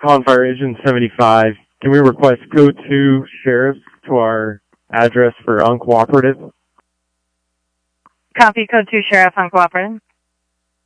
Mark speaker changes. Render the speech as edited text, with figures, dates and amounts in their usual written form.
Speaker 1: Calling Fire Agent 75. Can we request code 2 sheriffs to our address for uncooperative?
Speaker 2: Copy, code 2 sheriff, uncooperative.